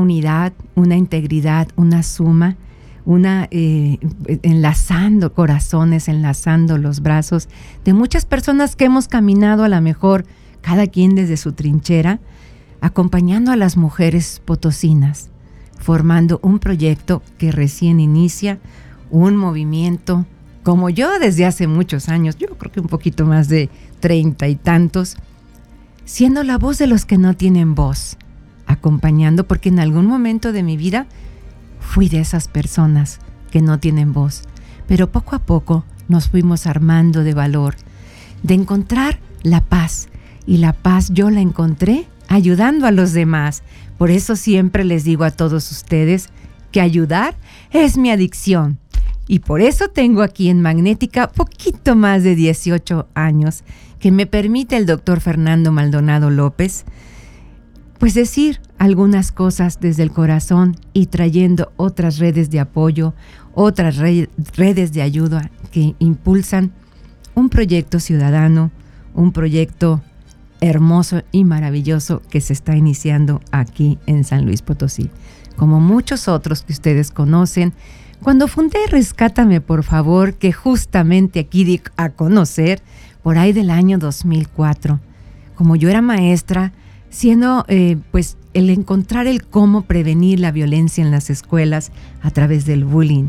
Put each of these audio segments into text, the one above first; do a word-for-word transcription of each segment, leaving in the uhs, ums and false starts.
unidad, una integridad, una suma, una eh, enlazando corazones, enlazando los brazos de muchas personas que hemos caminado a lo mejor cada quien desde su trinchera, acompañando a las mujeres potosinas, formando un proyecto que recién inicia, un movimiento, como yo desde hace muchos años, yo creo que un poquito más de treinta y tantos, siendo la voz de los que no tienen voz, acompañando, porque en algún momento de mi vida fui de esas personas que no tienen voz, pero poco a poco nos fuimos armando de valor, de encontrar la paz, y la paz yo la encontré ayudando a los demás. Por eso siempre les digo a todos ustedes que ayudar es mi adicción. Y por eso tengo aquí en Magnética poquito más de dieciocho años, que me permite el doctor Fernando Maldonado López, pues decir algunas cosas desde el corazón y trayendo otras redes de apoyo, otras re- redes de ayuda que impulsan un proyecto ciudadano, un proyecto hermoso y maravilloso que se está iniciando aquí en San Luis Potosí. Como muchos otros que ustedes conocen, cuando fundé Rescátame, por favor, que justamente aquí di a conocer por ahí del año dos mil cuatro, como yo era maestra, siendo eh, pues el encontrar el cómo prevenir la violencia en las escuelas a través del bullying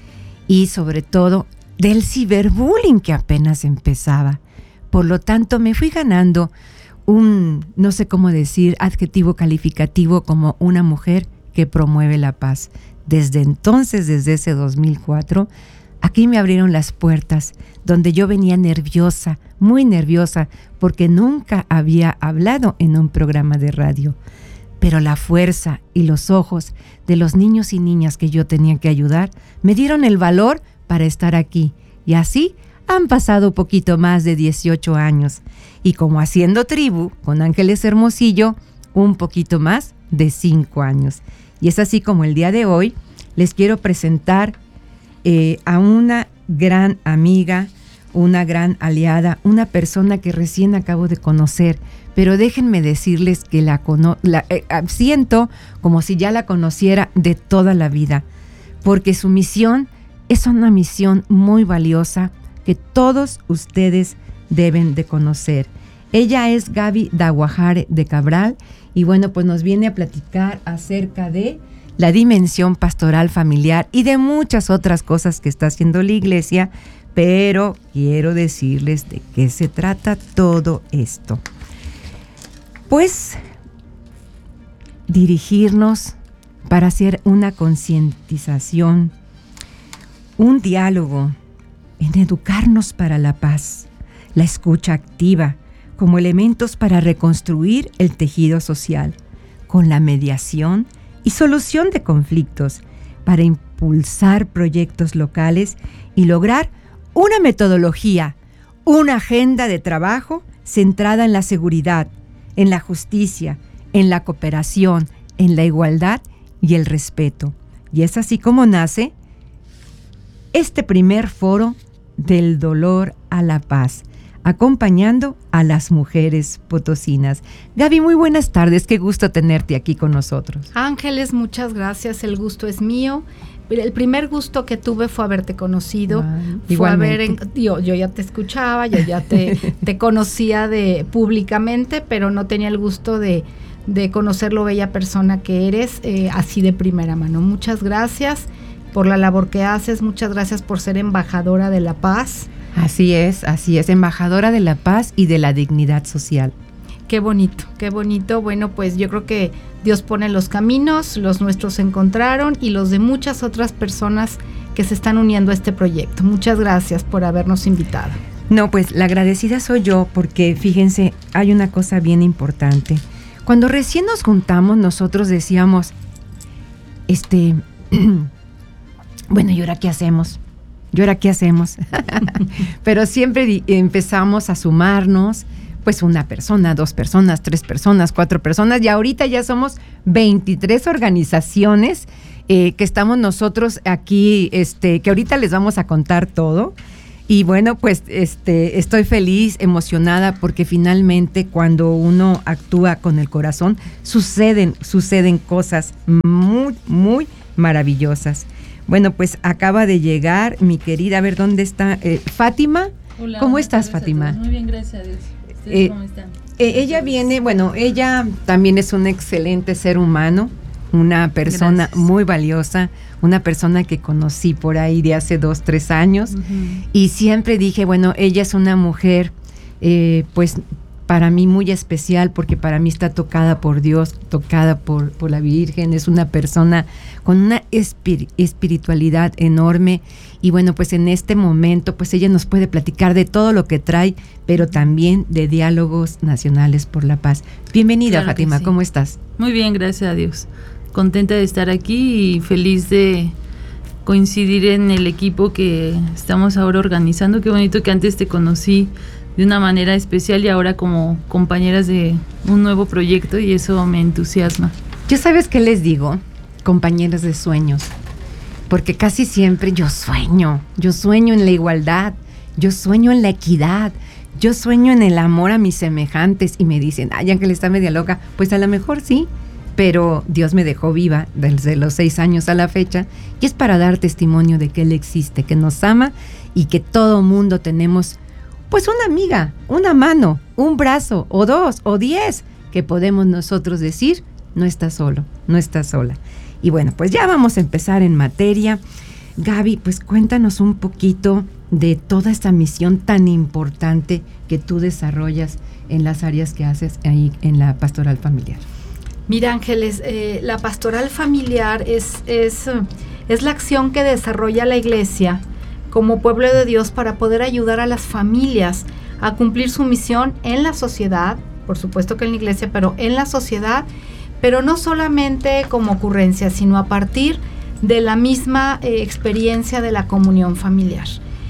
y sobre todo del ciberbullying que apenas empezaba. Por lo tanto, me fui ganando un, no sé cómo decir, adjetivo calificativo como una mujer que promueve la paz. Desde entonces, desde ese dos mil cuatro, aquí me abrieron las puertas, donde yo venía nerviosa, muy nerviosa, porque nunca había hablado en un programa de radio. Pero la fuerza y los ojos de los niños y niñas que yo tenía que ayudar me dieron el valor para estar aquí. Y así han pasado poquito más de dieciocho años. Y como haciendo tribu con Ángeles Hermosillo, un poquito más de cinco años. Y es así como el día de hoy les quiero presentar eh, a una gran amiga, una gran aliada, una persona que recién acabo de conocer, pero déjenme decirles que la, cono- la eh, siento como si ya la conociera de toda la vida, porque su misión es una misión muy valiosa que todos ustedes deben de conocer. Ella es Gaby Daguajare de Cabral y bueno, pues nos viene a platicar acerca de la dimensión pastoral familiar y de muchas otras cosas que está haciendo la iglesia, pero quiero decirles de qué se trata todo esto. Pues dirigirnos para hacer una concientización, un diálogo, en educarnos para la paz, la escucha activa, como elementos para reconstruir el tejido social, con la mediación y solución de conflictos, para impulsar proyectos locales y lograr una metodología, una agenda de trabajo centrada en la seguridad, en la justicia, en la cooperación, en la igualdad y el respeto. Y es así como nace este primer foro del dolor a la paz, acompañando a las mujeres potosinas. Gaby, muy buenas tardes, qué gusto tenerte aquí con nosotros. Ángeles, muchas gracias, el gusto es mío. El primer gusto que tuve fue haberte conocido, Wow, fue igualmente. haber, en, yo, yo ya te escuchaba, yo ya te, te conocía de públicamente, pero no tenía el gusto de, de conocer lo bella persona que eres, eh, así de primera mano. Muchas gracias por la labor que haces, muchas gracias por ser embajadora de la paz. Así es, así es, embajadora de la paz y de la dignidad social. Qué bonito, qué bonito. Bueno, pues yo creo que Dios pone los caminos, los nuestros se encontraron y los de muchas otras personas que se están uniendo a este proyecto. Muchas gracias por habernos invitado. No, pues la agradecida soy yo porque fíjense, hay una cosa bien importante. Cuando recién nos juntamos, nosotros decíamos, este, bueno, ¿y ahora qué hacemos? ¿Y ahora qué hacemos? Pero siempre di- empezamos a sumarnos, pues una persona, dos personas, tres personas, cuatro personas, y ahorita ya somos veintitrés organizaciones eh, que estamos nosotros aquí, este, que ahorita les vamos a contar todo. Y bueno, pues este, estoy feliz, emocionada, porque finalmente cuando uno actúa con el corazón, suceden, suceden cosas muy, muy maravillosas. Bueno, pues acaba de llegar mi querida, a ver, ¿dónde está? Eh, Fátima. Hola, ¿Cómo estás, Fátima? Muy bien, gracias a Dios. ¿Ustedes Eh, cómo están? Eh, ella viene, bueno, ella también es un excelente ser humano, una persona Gracias. muy valiosa, una persona que conocí por ahí de hace dos, tres años, Uh-huh. y siempre dije, bueno, ella es una mujer, eh, pues para mí muy especial, porque para mí está tocada por Dios, tocada por, por la Virgen, es una persona con una espir- espiritualidad enorme, y bueno, pues en este momento, pues ella nos puede platicar de todo lo que trae, pero también de Diálogos Nacionales por la Paz. Bienvenida, Claro que Fátima, sí. ¿cómo estás? Muy bien, gracias a Dios. Contenta de estar aquí y feliz de coincidir en el equipo que estamos ahora organizando. Qué bonito que antes te conocí de una manera especial y ahora como compañeras de un nuevo proyecto, y eso me entusiasma. ¿Yo sabes qué les digo? Compañeros de sueños, porque casi siempre yo sueño, yo sueño en la igualdad, yo sueño en la equidad, yo sueño en el amor a mis semejantes, y me dicen, ay, Ángel está media loca. Pues a lo mejor sí, pero Dios me dejó viva desde los seis años a la fecha, y es para dar testimonio de que Él existe, que nos ama, y que todo mundo tenemos pues una amiga, una mano, un brazo, o dos, o diez, que podemos nosotros decir, no estás solo, no estás sola. Y bueno, pues ya vamos a empezar en materia. Gaby, pues cuéntanos un poquito de toda esta misión tan importante que tú desarrollas en las áreas que haces ahí en la pastoral familiar. Mira, Ángeles, eh, la pastoral familiar es, es, es la acción que desarrolla la Iglesia como pueblo de Dios para poder ayudar a las familias a cumplir su misión en la sociedad, por supuesto que en la Iglesia, pero en la sociedad, pero no solamente como ocurrencia, sino a partir de la misma eh, experiencia de la comunión familiar.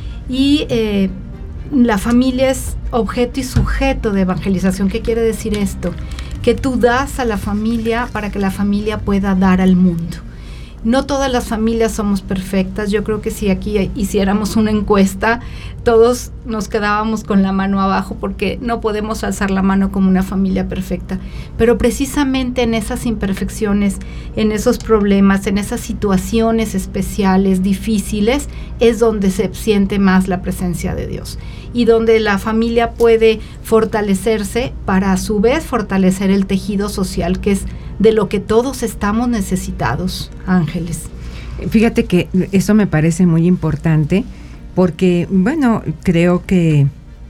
Y eh, la familia es objeto y sujeto de evangelización. ¿Qué quiere decir esto? Que tú das a la familia para que la familia pueda dar al mundo. No todas las familias somos perfectas. Yo creo que si aquí hiciéramos una encuesta, todos nos quedábamos con la mano abajo, porque no podemos alzar la mano como una familia perfecta. Pero precisamente en esas imperfecciones, en esos problemas, en esas situaciones especiales, difíciles, es donde se siente más la presencia de Dios, y donde la familia puede fortalecerse para a su vez fortalecer el tejido social, que es de lo que todos estamos necesitados, Ángeles. Fíjate que eso me parece muy importante, porque, bueno, creo que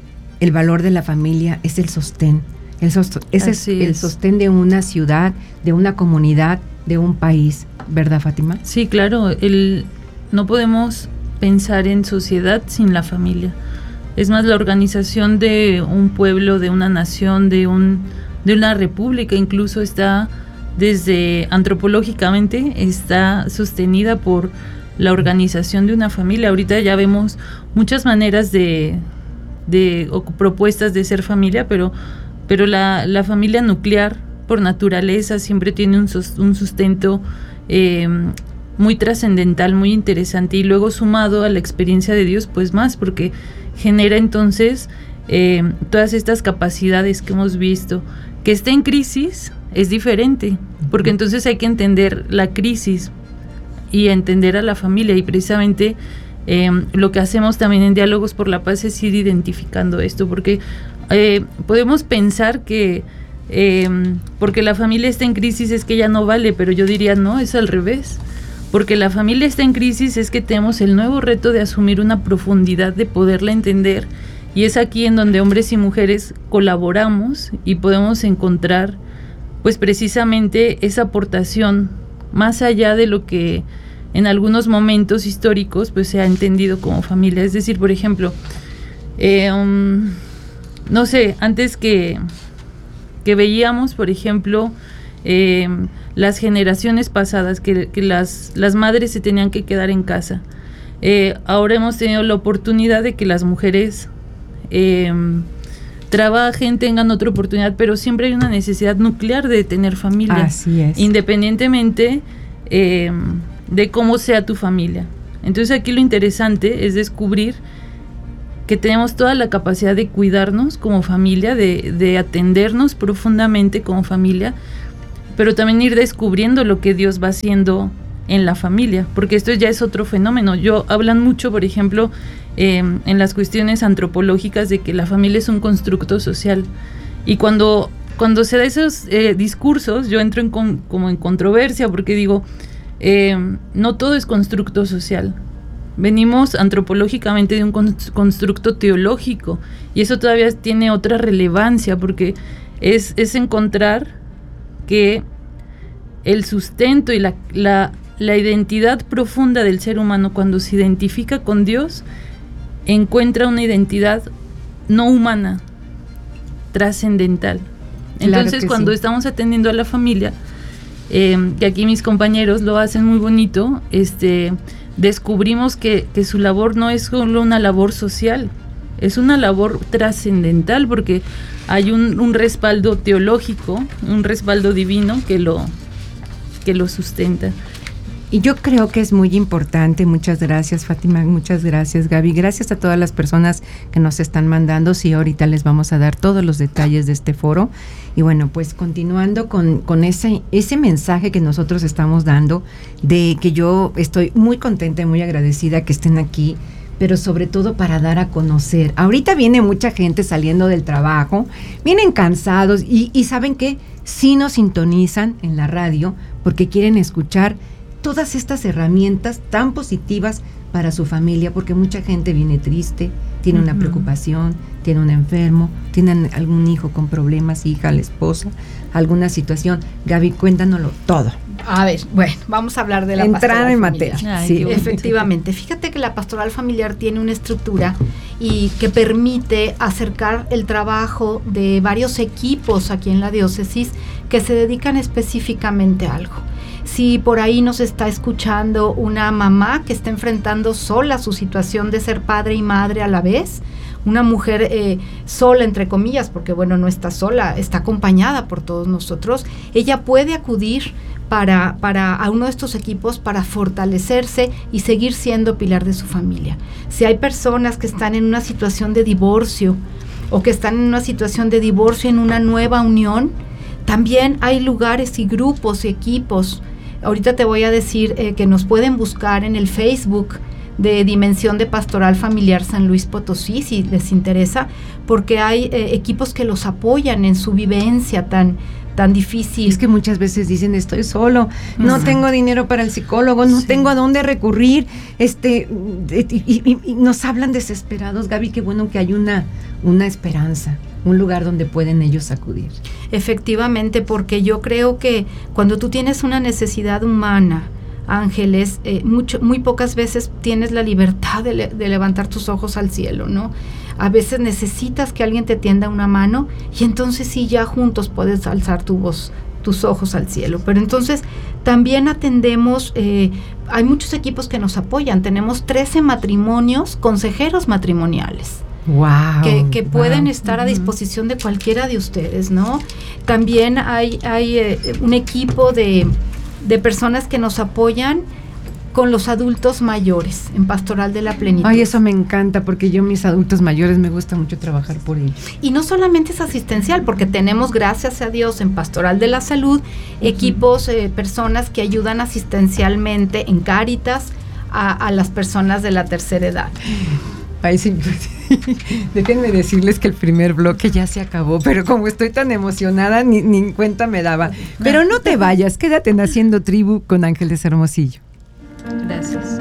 el valor de la familia es el sostén. El sost- ese es Así el es. sostén de una ciudad, de una comunidad, de un país, ¿verdad, Fátima? Sí, claro, el, no podemos pensar en sociedad sin la familia. Es más, la organización de un pueblo, de una nación, de un de una república, incluso está desde antropológicamente está sostenida por la organización de una familia. Ahorita ya vemos muchas maneras de, de o propuestas de ser familia, pero, pero la, la familia nuclear por naturaleza siempre tiene un, sus, un sustento eh, muy trascendental, muy interesante, y luego sumado a la experiencia de Dios, pues más, porque genera entonces eh, todas estas capacidades que hemos visto. Que esté en crisis es diferente, porque entonces hay que entender la crisis y entender a la familia, y precisamente eh, lo que hacemos también en Diálogos por la Paz es ir identificando esto, porque eh, podemos pensar que eh, porque la familia está en crisis es que ya no vale, pero yo diría no, es al revés, porque la familia está en crisis es que tenemos el nuevo reto de asumir una profundidad, de poderla entender. Y es aquí en donde hombres y mujeres colaboramos y podemos encontrar pues precisamente esa aportación más allá de lo que en algunos momentos históricos pues se ha entendido como familia. Es decir, por ejemplo, eh, um, no sé, antes que, que veíamos, por ejemplo, eh, las generaciones pasadas, que, que las, las madres se tenían que quedar en casa. Eh, ahora hemos tenido la oportunidad de que las mujeres Eh, trabajen, tengan otra oportunidad, pero siempre hay una necesidad nuclear de tener familia. Así es. Independientemente eh, de cómo sea tu familia. Entonces aquí lo interesante es descubrir que tenemos toda la capacidad de cuidarnos como familia, de, de atendernos profundamente como familia, pero también ir descubriendo lo que Dios va haciendo en la familia, porque esto ya es otro fenómeno. Yo hablan mucho, por ejemplo, eh, en las cuestiones antropológicas de que la familia es un constructo social, y cuando, cuando se da esos eh, discursos, yo entro en con, como en controversia, porque digo, eh, no todo es constructo social. Venimos antropológicamente de un constructo teológico, y eso todavía tiene otra relevancia, porque es, es encontrar que el sustento y la, la, la identidad profunda del ser humano, cuando se identifica con Dios, encuentra una identidad no humana, trascendental. Entonces, claro, cuando sí. estamos atendiendo a la familia, eh, que aquí mis compañeros lo hacen muy bonito, este... descubrimos que, que su labor no es solo una labor social, es una labor trascendental, porque hay un, un respaldo teológico, un respaldo divino que lo, que lo sustenta. Y yo creo que es muy importante. Muchas gracias, Fátima, muchas gracias, Gaby, gracias a todas las personas que nos están mandando. Sí, ahorita les vamos a dar todos los detalles de este foro. Y bueno, pues continuando con, con ese, ese mensaje que nosotros estamos dando, de que yo estoy muy contenta y muy agradecida que estén aquí, pero sobre todo para dar a conocer. Ahorita viene mucha gente saliendo del trabajo, vienen cansados y, y ¿saben qué? Sí nos sintonizan en la radio porque quieren escuchar todas estas herramientas tan positivas para su familia, porque mucha gente viene triste, tiene uh-huh. una preocupación, tiene un enfermo, tiene algún hijo con problemas, hija, la esposa, alguna situación. Gaby, cuéntanoslo todo. A ver, bueno, vamos a hablar de la Entrar pastoral en familiar. materia. Ay, sí, efectivamente. Fíjate que la pastoral familiar tiene una estructura y que permite acercar el trabajo de varios equipos aquí en la diócesis que se dedican específicamente a algo. Si por ahí nos está escuchando una mamá que está enfrentando sola su situación de ser padre y madre a la vez, una mujer eh, sola, entre comillas, porque bueno, no está sola, está acompañada por todos nosotros, ella puede acudir para, para a uno de estos equipos para fortalecerse y seguir siendo pilar de su familia. Si hay personas que están en una situación de divorcio o que están en una situación de divorcio en una nueva unión, también hay lugares y grupos y equipos. Ahorita te voy a decir eh, que nos pueden buscar en el Facebook de Dimensión de Pastoral Familiar San Luis Potosí, si les interesa, porque hay eh, equipos que los apoyan en su vivencia tan, tan difícil. Es que muchas veces dicen, estoy solo, no uh-huh. tengo dinero para el psicólogo, no sí. tengo a dónde recurrir, este y, y, y nos hablan desesperados. Gaby, qué bueno que hay una, una esperanza, un lugar donde pueden ellos acudir. Efectivamente, porque yo creo que cuando tú tienes una necesidad humana, Ángeles, eh, mucho, muy pocas veces tienes la libertad de, le, de levantar tus ojos al cielo, ¿no? A veces necesitas que alguien te tienda una mano y entonces sí, ya juntos puedes alzar tu voz, tus ojos al cielo. Pero entonces también atendemos, eh, hay muchos equipos que nos apoyan, tenemos trece matrimonios, consejeros matrimoniales. Wow, que, que pueden wow. estar a disposición de cualquiera de ustedes, ¿no? También hay, hay eh, un equipo de, de personas que nos apoyan con los adultos mayores en Pastoral de la Plenitud. Ay, eso me encanta, porque yo mis adultos mayores me gusta mucho trabajar por ellos. Y no solamente es asistencial, porque tenemos, gracias a Dios, en Pastoral de la Salud, uh-huh. equipos, eh, personas que ayudan asistencialmente en Cáritas a, a las personas de la tercera edad. Ay, sí, déjenme decirles que el primer bloque ya se acabó, pero como estoy tan emocionada, ni, ni cuenta me daba. Pero no te vayas, quédate en Haciendo Tribu con Ángeles Hermosillo. Gracias.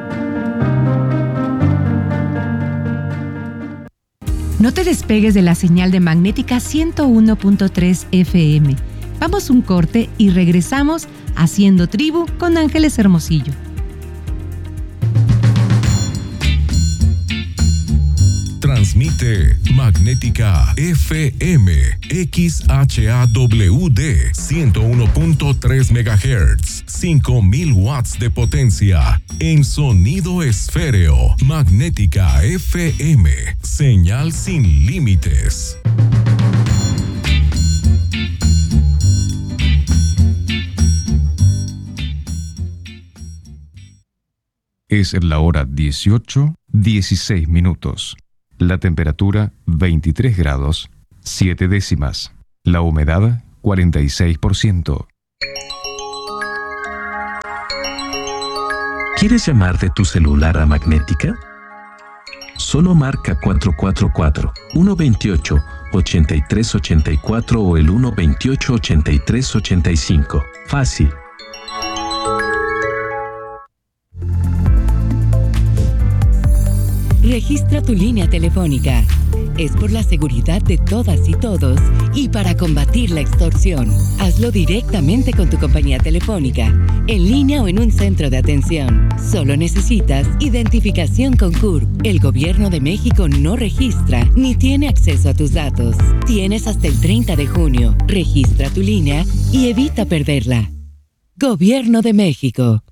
No te despegues de la señal de Magnética ciento uno punto tres F M. Vamos un corte y regresamos Haciendo Tribu con Ángeles Hermosillo. Transmite Magnética F M X H A W D ciento uno punto tres megahertz, cinco mil watts de potencia en sonido esféreo. Magnética F M, señal sin límites. Es la hora dieciocho, dieciséis minutos. La temperatura veintitrés grados, siete décimas. La humedad cuarenta y seis por ciento. ¿Quieres llamar de tu celular a Magnética? Solo marca cuatro cuatro cuatro, uno dos ocho, ocho tres ocho cuatro o el uno dos ocho, ocho tres ocho cinco. Fácil. Registra tu línea telefónica. Es por la seguridad de todas y todos y para combatir la extorsión. Hazlo directamente con tu compañía telefónica, en línea o en un centro de atención. Solo necesitas identificación con C U R P. El Gobierno de México no registra ni tiene acceso a tus datos. Tienes hasta el treinta de junio. Registra tu línea y evita perderla. Gobierno de México.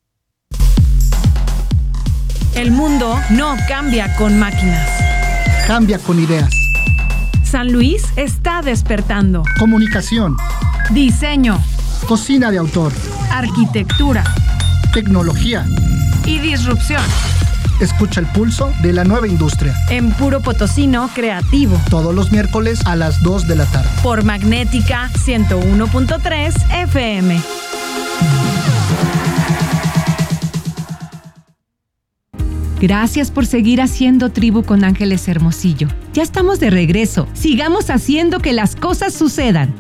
El mundo no cambia con máquinas. Cambia con ideas. San Luis está despertando. Comunicación. Diseño. Cocina de autor. Arquitectura. Tecnología. Y disrupción. Escucha el pulso de la nueva industria. En Puro Potosino Creativo. Todos los miércoles a las dos de la tarde. Por Magnética ciento uno punto tres F M. Gracias por seguir haciendo tribu con Ángeles Hermosillo. Ya estamos de regreso. Sigamos haciendo que las cosas sucedan.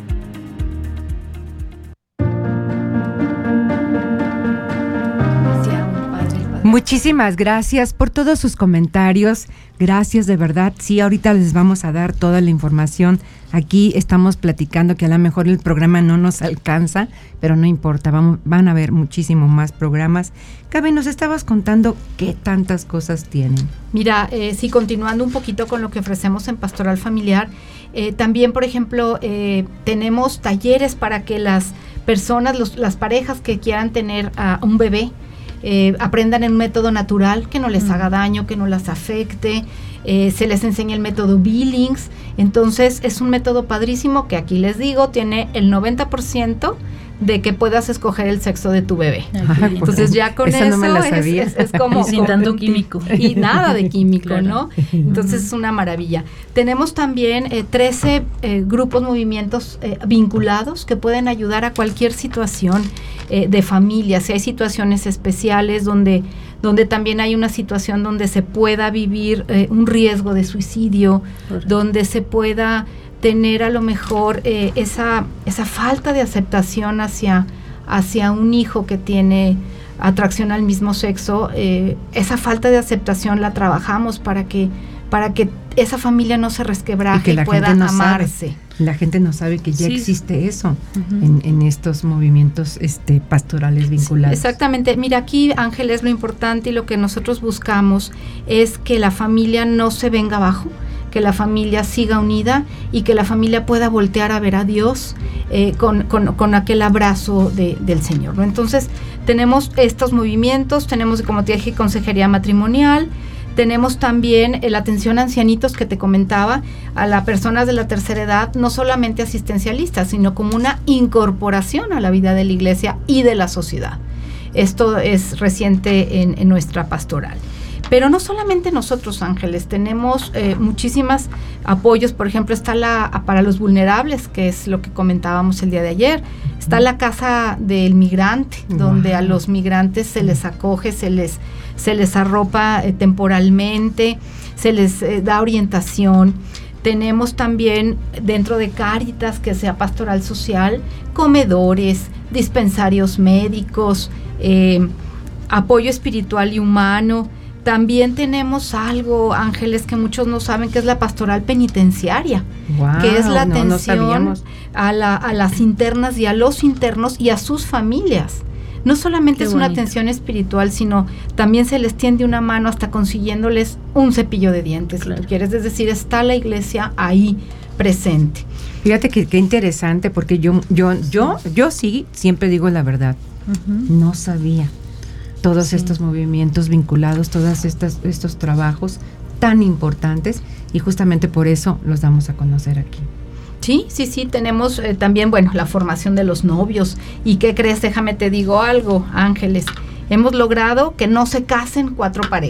Muchísimas gracias por todos sus comentarios. Gracias de verdad. Sí, ahorita les vamos a dar toda la información. Aquí estamos platicando que a lo mejor el programa no nos alcanza, pero no importa, vamos, van a haber muchísimo más programas. Gaby, nos estabas contando qué tantas cosas tienen. Mira, eh, sí, continuando un poquito con lo que ofrecemos en Pastoral Familiar, eh, también, por ejemplo, eh, tenemos talleres para que las personas, los, las parejas que quieran tener a un bebé, Eh, aprendan en un método natural que no les haga daño, que no las afecte. Eh, se les enseña el método Billings. Entonces es un método padrísimo que aquí les digo tiene el noventa por ciento de que puedas escoger el sexo de tu bebé. Ay, Entonces ya con eso eso no me la es, sabía. es, es como sin tanto químico y nada de químico, claro. ¿no? Entonces es una maravilla. Tenemos también eh, trece eh, grupos, movimientos eh, vinculados que pueden ayudar a cualquier situación eh, de familia. Si hay situaciones especiales donde donde también hay una situación donde se pueda vivir eh, un riesgo de suicidio, Correcto. Donde se pueda tener a lo mejor eh, esa esa falta de aceptación hacia hacia un hijo que tiene atracción al mismo sexo, eh, esa falta de aceptación la trabajamos para que para que esa familia no se resquebraje y, que la y pueda gente no amarse. Sabe. La gente no sabe que ya sí. existe eso uh-huh. en, en estos movimientos este, pastorales vinculados. Sí, exactamente. Mira, aquí, Ángeles, lo importante y lo que nosotros buscamos es que la familia no se venga abajo, que la familia siga unida y que la familia pueda voltear a ver a Dios eh, con, con, con aquel abrazo de, del Señor, ¿no? Entonces, tenemos estos movimientos, tenemos, como te dije, consejería matrimonial. Tenemos también la atención a ancianitos que te comentaba, a las personas de la tercera edad, no solamente asistencialistas, sino como una incorporación a la vida de la iglesia y de la sociedad. Esto es reciente en, en nuestra pastoral. Pero no solamente nosotros, Ángeles, tenemos eh, muchísimos apoyos. Por ejemplo, está la para los vulnerables, que es lo que comentábamos el día de ayer. Está la casa del migrante, wow. donde a los migrantes se les acoge, se les se les arropa eh, temporalmente, se les eh, da orientación. Tenemos también dentro de Cáritas, que sea pastoral social, comedores, dispensarios médicos, eh, apoyo espiritual y humano. También tenemos algo, Ángeles, que muchos no saben, que es la pastoral penitenciaria, wow, que es la atención no, no a, la, a las internas y a los internos y a sus familias. No solamente Qué es bonito. Una atención espiritual, sino también se les tiende una mano hasta consiguiéndoles un cepillo de dientes, claro. si tú quieres. Es decir, está la iglesia ahí presente. Fíjate que qué interesante, porque yo, yo, yo, yo sí, siempre digo la verdad, uh-huh. no sabía todos sí. estos movimientos vinculados, todos estos, estos trabajos tan importantes, y justamente por eso los damos a conocer aquí. Sí, sí, sí, tenemos eh, también, bueno, la formación de los novios. ¿Y qué crees? Déjame te digo algo, Ángeles. Hemos logrado que no se casen cuatro parejas.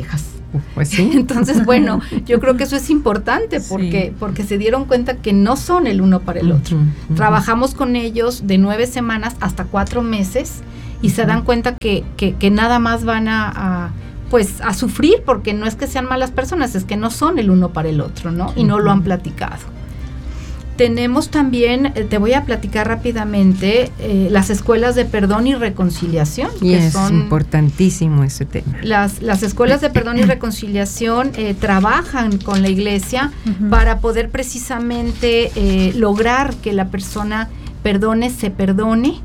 Pues sí. Entonces, bueno, yo creo que eso es importante porque, sí. porque se dieron cuenta que no son el uno para el otro. Uh-huh, uh-huh. Trabajamos con ellos de nueve semanas hasta cuatro meses y uh-huh. se dan cuenta que, que, que nada más van a, a, pues, a sufrir, porque no es que sean malas personas, es que no son el uno para el otro, ¿no? Y uh-huh. no lo han platicado. Tenemos también, te voy a platicar rápidamente, eh, las escuelas de perdón y reconciliación. Y que es son importantísimo ese tema. Las, las escuelas de perdón y reconciliación eh, trabajan con la iglesia uh-huh. para poder precisamente eh, lograr que la persona perdone, se perdone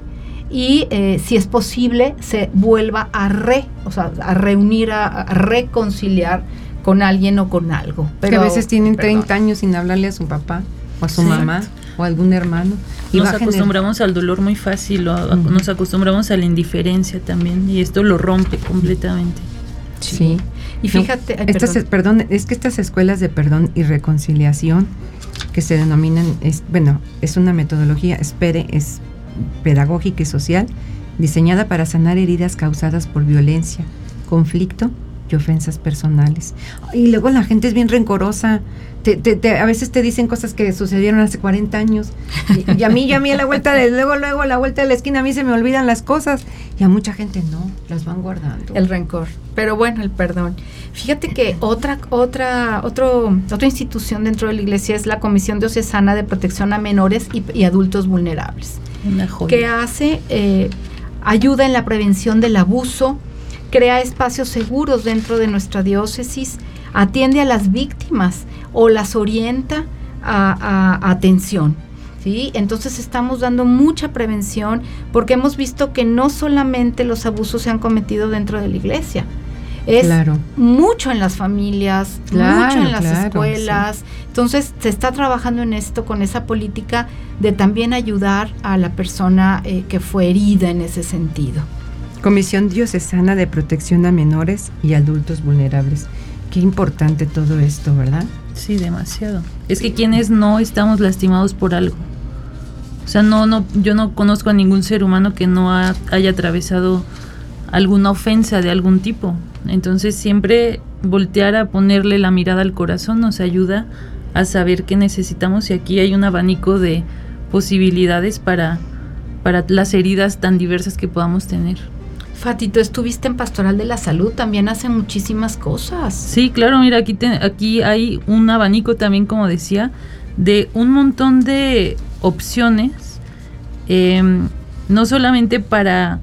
y eh, si es posible se vuelva a re, o sea, a reunir, a, a reconciliar con alguien o con algo. Pero, que a veces tienen perdón. treinta años sin hablarle a su papá o a su sí. mamá o a algún hermano. Y nos acostumbramos al dolor muy fácil, o uh-huh. nos acostumbramos a la indiferencia también, y esto lo rompe completamente. Sí. sí. Y fíjate, no, ay, estas, perdón. perdón, es que estas escuelas de perdón y reconciliación que se denominan, es, bueno, es una metodología, espere, es pedagógica y social, diseñada para sanar heridas causadas por violencia, conflicto y ofensas personales. Y luego la gente es bien rencorosa. Te, te, te, a veces te dicen cosas que sucedieron hace cuarenta años y, y a mí, yo a mí a la vuelta de, luego, luego a la vuelta de la esquina a mí se me olvidan las cosas y a mucha gente no, las van guardando. El rencor, pero bueno, el perdón. Fíjate que otra, otra, otro, otra institución dentro de la iglesia es la Comisión Diocesana de Protección a Menores y, y Adultos Vulnerables. Una joya. Que hace, eh, ayuda en la prevención del abuso, crea espacios seguros dentro de nuestra diócesis, atiende a las víctimas o las orienta a, a, a atención, ¿sí? Entonces estamos dando mucha prevención porque hemos visto que no solamente los abusos se han cometido dentro de la iglesia, es claro. mucho en las familias, claro, mucho en las claro, escuelas, sí. Entonces se está trabajando en esto con esa política de también ayudar a la persona eh, que fue herida en ese sentido. Comisión Diocesana de Protección a Menores y Adultos Vulnerables. Qué importante todo esto, ¿verdad? Sí, demasiado. Es que quienes no estamos lastimados por algo. O sea, no, no, yo no conozco a ningún ser humano que no ha, haya atravesado alguna ofensa de algún tipo. Entonces siempre voltear a ponerle la mirada al corazón nos ayuda a saber qué necesitamos, y aquí hay un abanico de posibilidades para, para las heridas tan diversas que podamos tener. Fati, tú estuviste en Pastoral de la Salud, también hace muchísimas cosas. Sí, claro, mira, aquí, te, aquí hay un abanico también, como decía, de un montón de opciones, eh, no solamente para,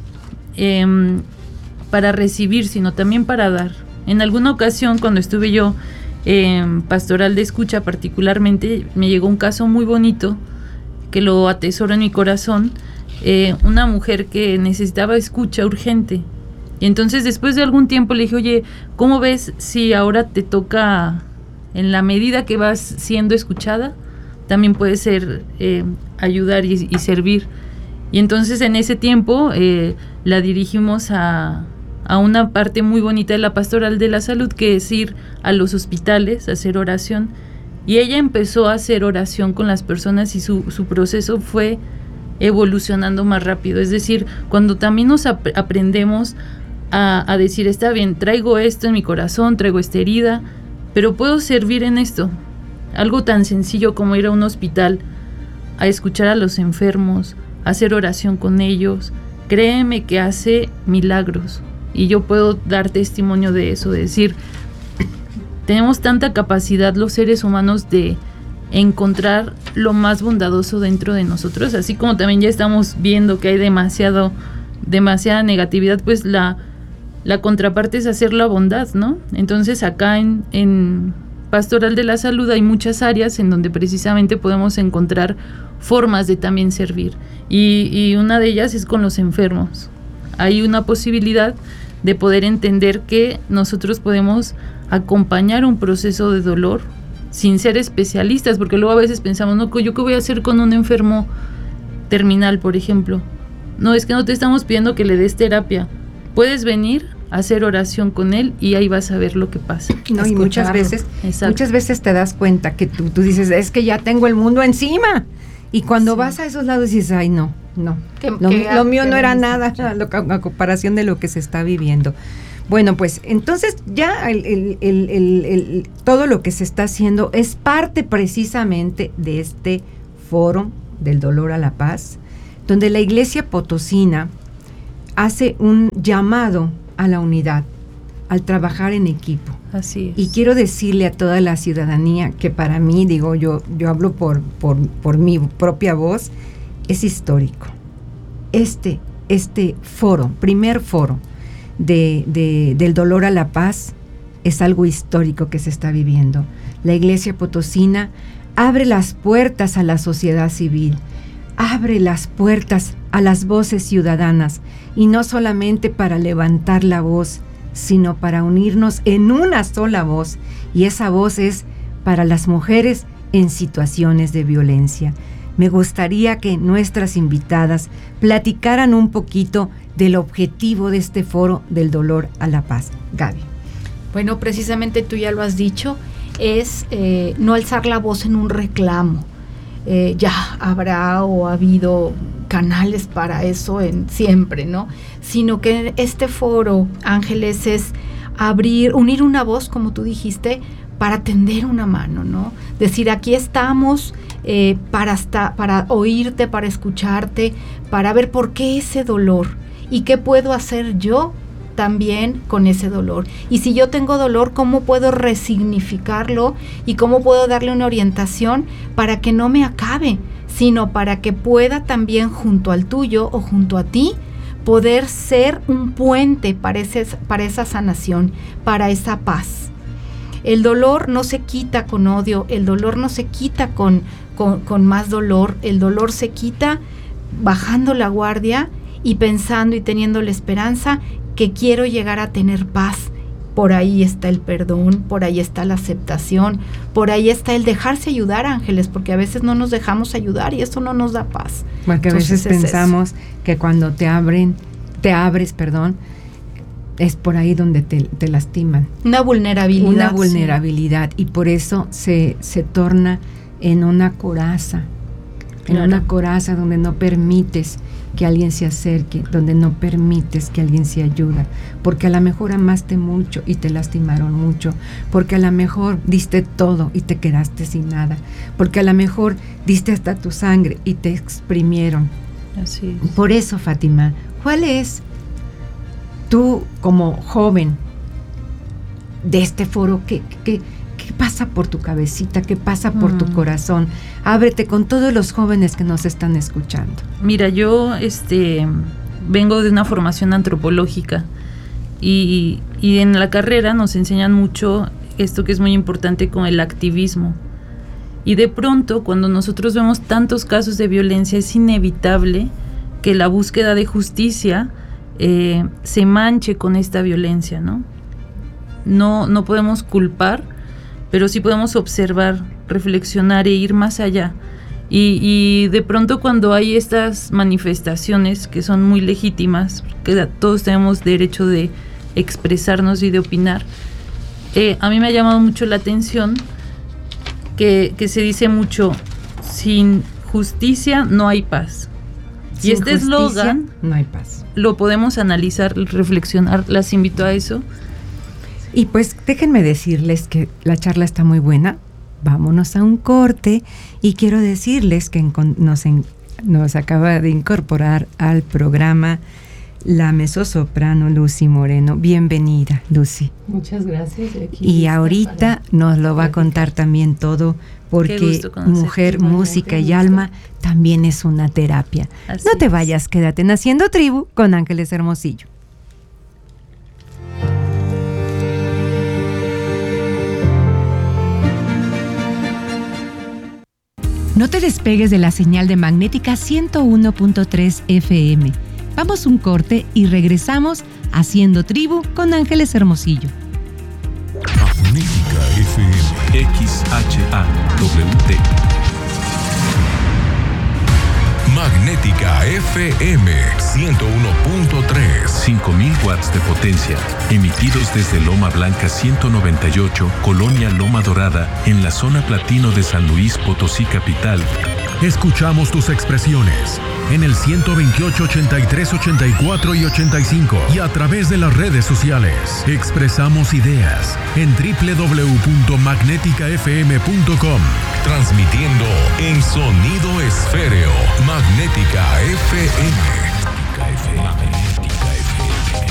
eh, para recibir, sino también para dar. En alguna ocasión, cuando estuve yo en Pastoral de Escucha particularmente, me llegó un caso muy bonito, que lo atesoro en mi corazón. Eh, una mujer que necesitaba escucha urgente, y entonces después de algún tiempo le dije, oye, ¿cómo ves si ahora te toca, en la medida que vas siendo escuchada, también puede ser eh, ayudar y, y servir? Y entonces en ese tiempo eh, la dirigimos a, a una parte muy bonita de la Pastoral de la Salud, que es ir a los hospitales a hacer oración, y ella empezó a hacer oración con las personas, y su, su proceso fue evolucionando más rápido. Es decir, cuando también nos ap- aprendemos a, a decir, está bien, traigo esto en mi corazón, traigo esta herida, pero puedo servir en esto. Algo tan sencillo como ir a un hospital a escuchar a los enfermos, a hacer oración con ellos, créeme que hace milagros, y yo puedo dar testimonio de eso, de decir, tenemos tanta capacidad los seres humanos de encontrar lo más bondadoso dentro de nosotros, así como también ya estamos viendo que hay demasiado, demasiada negatividad, pues la, la contraparte es hacer la bondad, ¿no? Entonces acá en, en Pastoral de la Salud hay muchas áreas en donde precisamente podemos encontrar formas de también servir, y, y una de ellas es con los enfermos. Hay una posibilidad de poder entender que nosotros podemos acompañar un proceso de dolor sin ser especialistas, porque luego a veces pensamos, no, ¿yo qué voy a hacer con un enfermo terminal, por ejemplo? No, es que no te estamos pidiendo que le des terapia. Puedes venir a hacer oración con él y ahí vas a ver lo que pasa. No, y muchas veces, Exacto. muchas veces te das cuenta que tú, tú dices, es que ya tengo el mundo encima. Y cuando sí. vas a esos lados dices, ay no, no. ¿Qué- Lo, qué- lo mío qué no era me nada dices? a, lo- a comparación de lo que se está viviendo. Bueno, pues entonces ya el- el- el- el- el- todo lo que se está haciendo es parte precisamente de este foro del dolor a la paz, donde la Iglesia Potosina hace un llamado a la unidad, al trabajar en equipo. Así es. Y quiero decirle a toda la ciudadanía que para mí, digo, yo, yo hablo por, por, por mi propia voz, es histórico. Este, este foro, primer foro de, de, del dolor a la paz, es algo histórico que se está viviendo. La Iglesia Potosina abre las puertas a la sociedad civil, abre las puertas a las voces ciudadanas, y no solamente para levantar la voz, sino para unirnos en una sola voz, y esa voz es para las mujeres en situaciones de violencia. Me gustaría que nuestras invitadas platicaran un poquito del objetivo de este foro del dolor a la paz. Gaby. Bueno, precisamente tú ya lo has dicho, es eh, no alzar la voz en un reclamo. Eh, ya habrá o ha habido canales para eso en siempre, ¿no? Sino que este foro, Ángeles, es abrir, unir una voz, como tú dijiste, para tender una mano, ¿no? Decir, aquí estamos eh, para, hasta, para oírte, para escucharte, para ver por qué ese dolor y qué puedo hacer yo también con ese dolor. Y si yo tengo dolor, ¿cómo puedo resignificarlo y cómo puedo darle una orientación para que no me acabe, sino para que pueda también junto al tuyo o junto a ti poder ser un puente para, ese, para esa sanación, para esa paz? El dolor no se quita con odio, el dolor no se quita con, con, con más dolor, el dolor se quita bajando la guardia y pensando y teniendo la esperanza que quiero llegar a tener paz. Por ahí está el perdón, por ahí está la aceptación, por ahí está el dejarse ayudar, Ángeles, porque a veces no nos dejamos ayudar y eso no nos da paz. Porque a Entonces, veces es pensamos eso. que cuando te abren, te abres, perdón, es por ahí donde te, te lastiman. Una vulnerabilidad. Una sí. vulnerabilidad, y por eso se, se torna en una coraza, en Claro. una coraza donde no permites que alguien se acerque, donde no permites que alguien se ayuda, porque a lo mejor amaste mucho y te lastimaron mucho, porque a lo mejor diste todo y te quedaste sin nada, porque a lo mejor diste hasta tu sangre y te exprimieron. Así es. Por eso, Fátima, ¿cuál es tú como joven de este foro, qué, qué, qué pasa por tu cabecita, qué pasa por Mm. tu corazón? Ábrete con todos los jóvenes que nos están escuchando. Mira, yo este vengo de una formación antropológica y, y en la carrera nos enseñan mucho esto que es muy importante con el activismo. Y de pronto, cuando nosotros vemos tantos casos de violencia, es inevitable que la búsqueda de justicia eh, se manche con esta violencia, ¿no? No, no podemos culpar, pero sí podemos observar, reflexionar e ir más allá. Y, y de pronto cuando hay estas manifestaciones que son muy legítimas, que todos tenemos derecho de expresarnos y de opinar, eh, a mí me ha llamado mucho la atención que, que se dice mucho, sin justicia no hay paz. Y Sin este justicia, eslogan no hay paz. lo podemos analizar, reflexionar, las invito a eso. Y pues déjenme decirles que la charla está muy buena. Vámonos a un corte y quiero decirles que encon- nos, en- nos acaba de incorporar al programa la mezzosoprano Lucy Moreno. Bienvenida, Lucy. Muchas gracias. Aquí Y lista ahorita para nos lo va a platicar. contar también todo, porque gusto conocerte. mujer, Igualmente, música y gusto. alma también es una terapia. Así No te es. vayas, quédate en Haciendo Tribu con Ángeles Hermosillo. No te despegues de la señal de Magnética ciento uno punto tres F M. Vamos un corte y regresamos Haciendo Tribu con Ángeles Hermosillo. Magnética F M. X H A W T. Magnética F M ciento uno punto tres. cinco mil watts de potencia, emitidos desde Loma Blanca ciento noventa y ocho, Colonia Loma Dorada, en la zona platino de San Luis Potosí capital. Escuchamos tus expresiones. en el ciento veintiocho, ochenta y tres, ochenta y cuatro y ochenta y cinco y a través de las redes sociales. Expresamos ideas en doble u doble u doble u punto magnética f m punto com. Transmitiendo en sonido esféreo. Magnética F M. Magnética F M.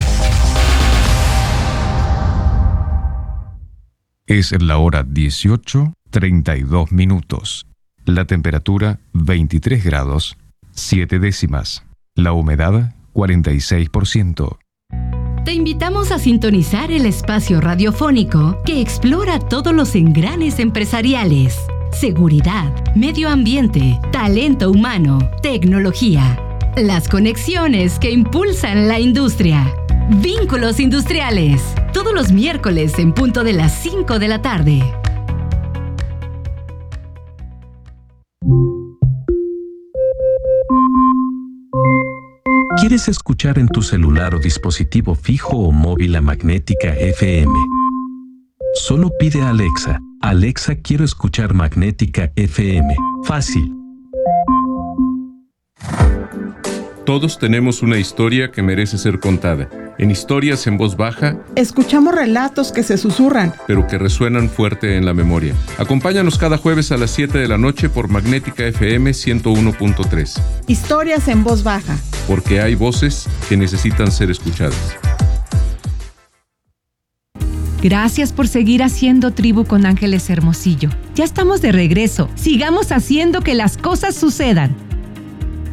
Es la hora dieciocho, treinta y dos minutos. La temperatura veintitrés grados, siete décimas. La humedad cuarenta y seis por ciento. Te invitamos a sintonizar el espacio radiofónico que explora todos los engranes empresariales: seguridad, medio ambiente, talento humano, tecnología. Las conexiones que impulsan la industria. Vínculos Industriales. Todos los miércoles en punto de las cinco de la tarde. ¿Quieres escuchar en tu celular o dispositivo fijo o móvil a Magnética F M? Solo pide a Alexa: Alexa, quiero escuchar Magnética F M. Fácil. Todos tenemos una historia que merece ser contada. En Historias en Voz Baja, escuchamos relatos que se susurran, pero que resuenan fuerte en la memoria. Acompáñanos cada jueves a las siete de la noche por Magnética F M ciento uno punto tres. Historias en Voz Baja. Porque hay voces que necesitan ser escuchadas. Gracias por seguir haciendo tribu con Ángeles Hermosillo. Ya estamos de regreso. Sigamos haciendo que las cosas sucedan.